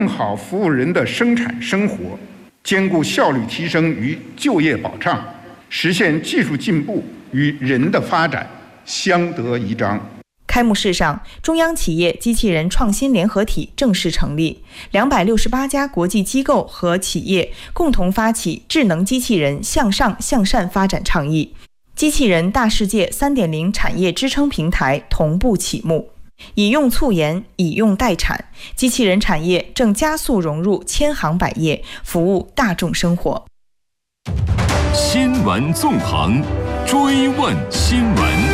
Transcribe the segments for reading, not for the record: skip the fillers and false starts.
更好服务人的生产生活，兼顾效率提升与就业保障，实现技术进步与人的发展相得益彰。 开幕式上，中央企业机器人创新联合体正式成立，268家国际机构和企业共同发起智能机器人向上向善发展倡议，机器人大世界 3.0 产业支撑平台同步启幕。以用促研，以用代产，机器人产业正加速融入千行百业，服务大众生活。 新闻纵横，追问新闻。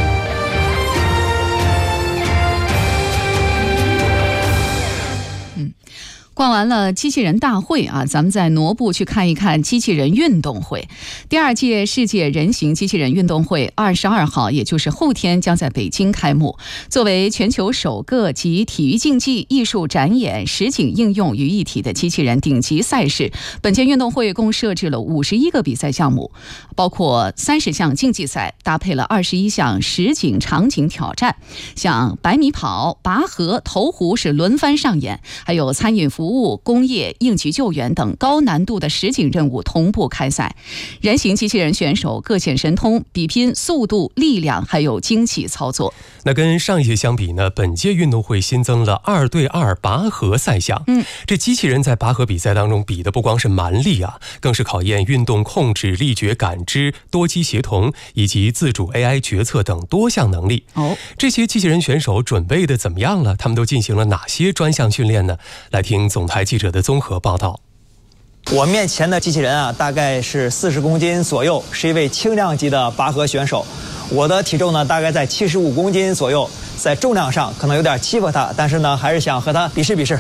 逛完了机器人大会啊，咱们再挪步去看一看机器人运动会。第2届世界人形机器人运动会22号，也就是后天将在北京开幕。作为全球首个集体育竞技、艺术展演、实景应用于一体的机器人顶级赛事，本届运动会共设置了51个比赛项目，包括30项竞技赛，搭配了21项实景场景挑战，像100米跑、拔河、投壶是轮番上演，还有餐饮服务、工业、应急救援等高难度的实景任务同步开赛。人形机器人选手各显神通，比拼速度、力量还有精细操作。 那跟上一届相比呢，本届运动会新增了2对2拔河赛项。这机器人在拔河比赛当中比的不光是蛮力啊，更是考验运动控制、力觉感知、多机协同以及自主 AI 决策等多项能力。这些机器人选手准备的怎么样了？他们都进行了哪些专项训练呢？来听总台记者的综合报道。 我面前的机器人啊，大概是40公斤左右，是一位轻量级的拔河选手。我的体重呢，大概在75公斤左右，在重量上可能有点欺负他，但是呢，还是想和他比试比试。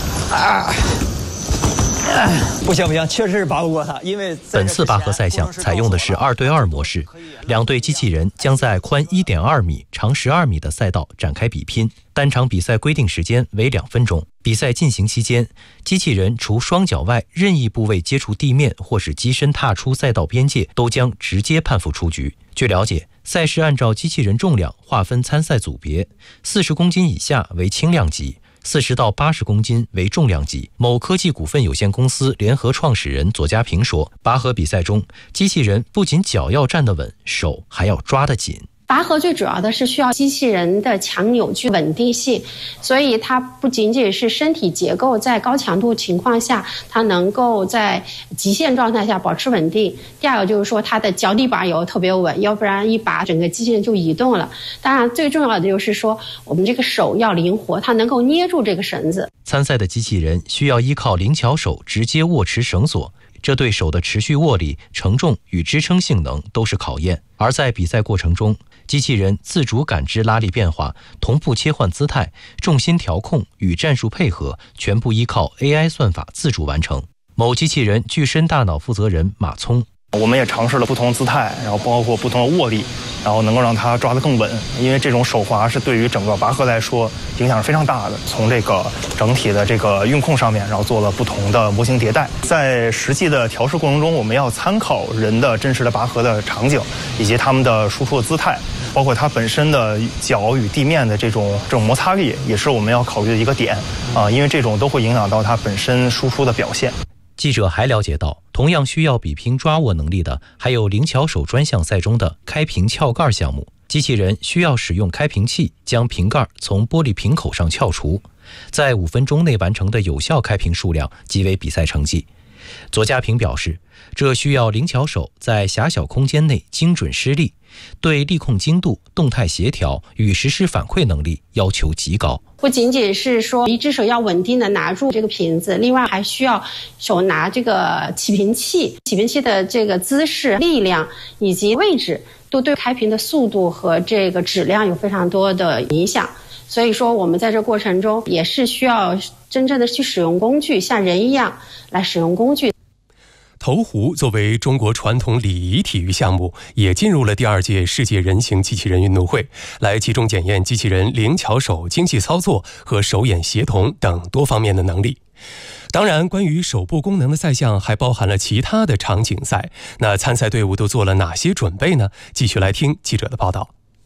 不行，确实是拔不过他，因为本次拔河赛项采用的是2对2模式，2队机器人将在宽1.2米、长12米的赛道展开比拼，单场比赛规定时间为2分钟。比赛进行期间，机器人除双脚外任意部位接触地面或是机身踏出赛道边界，都将直接判负出局。据了解，赛事按照机器人重量划分参赛组别，40公斤以下为轻量级，40到80公斤为重量级。某科技股份有限公司联合创始人左家平说，拔河比赛中，机器人不仅脚要站得稳，手还要抓得紧。 拔河最主要的是需要机器人的强扭矩稳定性，所以它不仅仅是身体结构在高强度情况下它能够在极限状态下保持稳定，第二个就是说它的脚底板要特别稳，要不然一拔整个机器人就移动了。当然最重要的就是说我们这个手要灵活，它能够捏住这个绳子。 参赛的机器人需要依靠灵巧手直接握持绳索，这对手的持续握力、承重与支撑性能都是考验。而在比赛过程中，机器人自主感知拉力变化，同步切换姿态，重心调控与战术配合，全部依靠 AI 算法自主完成。某机器人具身大脑负责人马聪， 我们也尝试了不同姿态，然后包括不同的握力，然后能够让它抓得更稳。因为这种手滑是对于整个拔河来说影响是非常大的。从这个整体的这个运控上面，然后做了不同的模型迭代。在实际的调试过程中，我们要参考人的真实的拔河的场景，以及他们的输出的姿态，包括它本身的脚与地面的这种摩擦力，也是我们要考虑的一个点啊，因为这种都会影响到它本身输出的表现。 记者还了解到，同样需要比拼抓握能力的，还有灵巧手专项赛中的开瓶撬盖项目。机器人需要使用开瓶器将瓶盖从玻璃瓶口上撬除，在5分钟内完成的有效开瓶数量即为比赛成绩。左家平表示，这需要灵巧手在狭小空间内精准施力，对力控精度、动态协调与实时反馈能力要求极高。 不仅仅是说一只手要稳定的拿住这个瓶子，另外还需要手拿这个起瓶器，起瓶器的这个姿势、力量以及位置都对开瓶的速度和这个质量有非常多的影响。所以说我们在这过程中也是需要真正的去使用工具，像人一样来使用工具。 投壶作为中国传统礼仪体育项目，也进入了第2届世界人形机器人运动会，来集中检验机器人灵巧手、精细操作和手眼协同等多方面的能力。当然，关于手部功能的赛项还包含了其他的场景赛，那参赛队伍都做了哪些准备呢？继续来听记者的报道。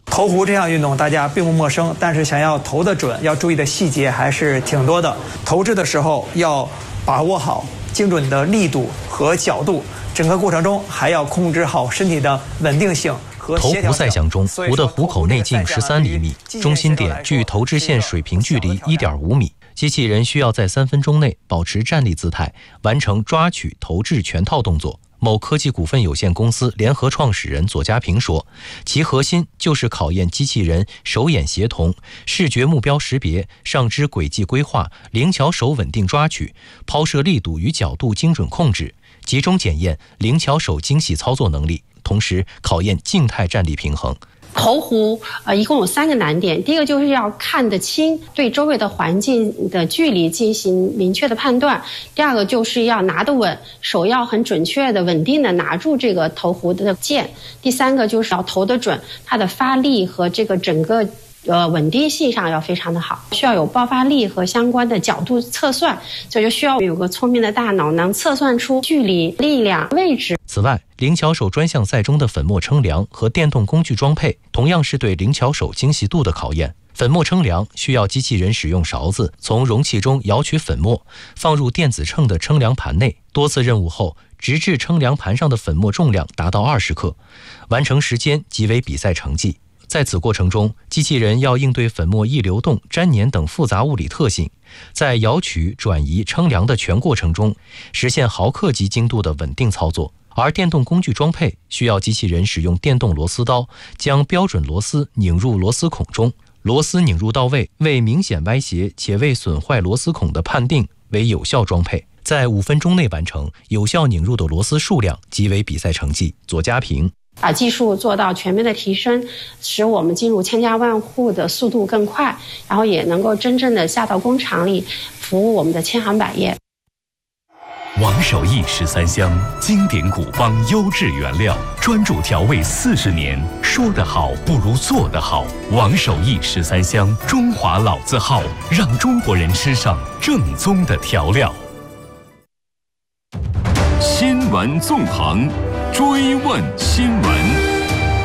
投壶这项运动大家并不陌生，但是想要投得准，要注意的细节还是挺多的。投掷的时候要把握好精准的力度和角度，整个过程中还要控制好身体的稳定性和协调性。 投壶赛项中，壶的壶口内径13厘米，中心点距投掷线水平距离1.5米。机器人需要在3分钟内保持站立姿态，完成抓取、投掷全套动作。某科技股份有限公司联合创始人左家平说，其核心就是考验机器人手眼协同、视觉目标识别、上肢轨迹规划、灵巧手稳定抓取、抛射力度与角度精准控制，集中检验灵巧手精细操作能力，同时考验静态站立平衡。 投壶一共有3个难点，第一个就是要看得清，对周围的环境的距离进行明确的判断；第二个就是要拿得稳，手要很准确的、稳定的拿住这个投壶的剑；第三个就是要投得准，它的发力和这个整个稳定性上要非常的好，需要有爆发力和相关的角度测算，所以就需要有个聪明的大脑，能测算出距离、力量、位置。 此外，灵巧手专项赛中的粉末称量和电动工具装配，同样是对灵巧手精细度的考验。粉末称量需要机器人使用勺子从容器中舀取粉末，放入电子秤的称量盘内，多次任务后，直至称量盘上的粉末重量达到20克，完成时间即为比赛成绩。在此过程中，机器人要应对粉末易流动、粘黏等复杂物理特性，在舀取、转移、称量的全过程中，实现毫克级精度的稳定操作。而电动工具装配需要机器人使用电动螺丝刀，将标准螺丝拧入螺丝孔中，螺丝拧入到位，未明显歪斜且未损坏螺丝孔的判定为有效装配。在5分钟内完成，有效拧入的螺丝数量即为比赛成绩。左家平把技术做到全面的提升，使我们进入千家万户的速度更快，然后也能够真正的下到工厂里，服务我们的千行百业。 王守义13香，经典古方优质原料，专注调味40年。说得好不如做得好。王守义13香，中华老字号，让中国人吃上正宗的调料。新闻纵横，追问新闻。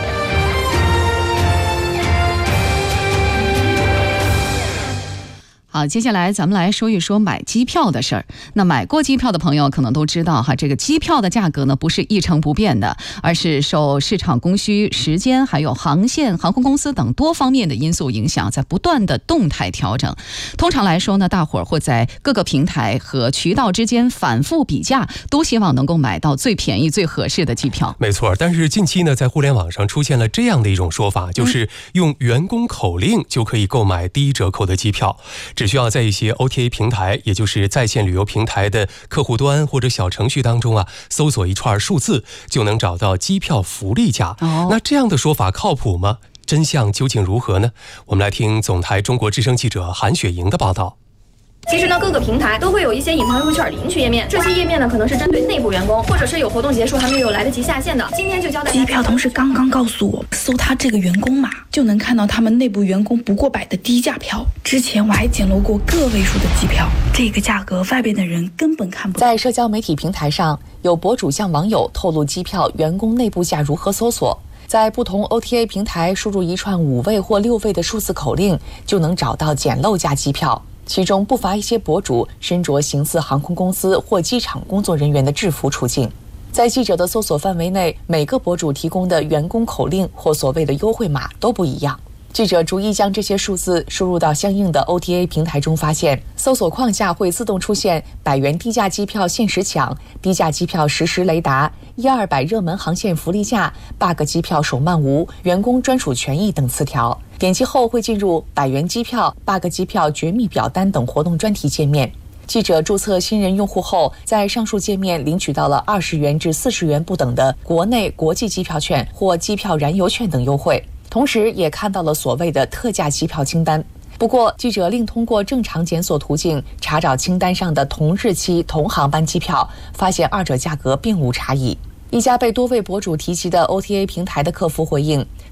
好，接下来咱们来说一说买机票的事儿。那买过机票的朋友可能都知道哈，这个机票的价格呢不是一成不变的，而是受市场供需、时间还有航线、航空公司等多方面的因素影响，在不断的动态调整。通常来说呢，大伙儿会在各个平台和渠道之间反复比价，都希望能够买到最便宜、最合适的机票。 没错，但是近期呢，在互联网上出现了这样的一种说法，就是用员工口令就可以购买低折扣的机票。只需要在一些 OTA 平台，也就是在线旅游平台的客户端或者小程序当中搜索一串数字，就能找到机票福利价。那这样的说法靠谱吗？真相究竟如何呢？我们来听总台中国之声记者韩雪莹的报道。 其实呢，各个平台都会有一些隐藏优惠券领取页面，这些页面呢可能是针对内部员工，或者是有活动结束还没有来得及下线的。今天就交代， 机票同事刚刚告诉我，搜他这个员工码就能看到他们内部员工不过百的低价票。之前我还捡漏过个位数的机票，这个价格外边的人根本看不到。 在社交媒体平台上，有博主向网友透露机票员工内部价如何搜索。在不同 OTA 平台输入一串5位或6位的数字口令，就能找到捡漏价机票。其中不乏一些博主身着形似航空公司或机场工作人员的制服出镜。在记者的搜索范围内，每个博主提供的员工口令或所谓的优惠码都不一样。记者逐一将这些数字输入到相应的 OTA 平台中，发现搜索框下会自动出现100元低价机票限时抢、低价机票实时雷达、1-200热门航线福利价、bug 机票手慢无、员工专属权益等词条。点击后会进入100元机票、bug 机票绝密表单等活动专题界面。记者注册新人用户后，在上述界面领取到了20元至40元不等的国内国际机票券或机票燃油券等优惠，同时也看到了所谓的特价机票清单。不过，记者另通过正常检索途径查找清单上的同日期同航班机票，发现二者价格并无差异。一家被多位博主提及的 OTA 平台的客服回应，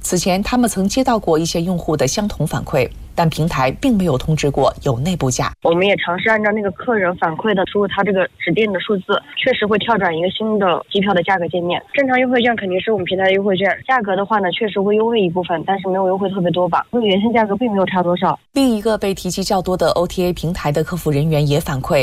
此前，他们曾接到过一些用户的相同反馈，但平台并没有通知过有内部价。 我们也尝试按照那个客人反馈的输入他这个指定的数字，确实会跳转一个新的机票的价格界面。正常优惠券肯定是我们平台的优惠券，价格的话呢，确实会优惠一部分，但是没有优惠特别多吧，和原先价格并没有差多少。 另一个被提及较多的 OTA 平台的客服人员也反馈，